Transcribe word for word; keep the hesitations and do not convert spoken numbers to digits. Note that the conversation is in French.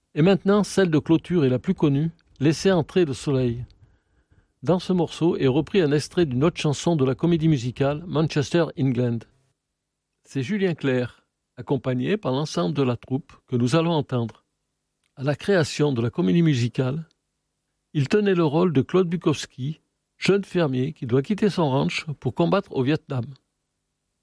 Et maintenant, celle de clôture est la plus connue, Laissez entrer le soleil. Dans ce morceau est repris un extrait d'une autre chanson de la comédie musicale Manchester, England. C'est Julien Clerc, accompagné par l'ensemble de la troupe, que nous allons entendre. À la création de la comédie musicale, il tenait le rôle de Claude Bukowski, jeune fermier qui doit quitter son ranch pour combattre au Vietnam.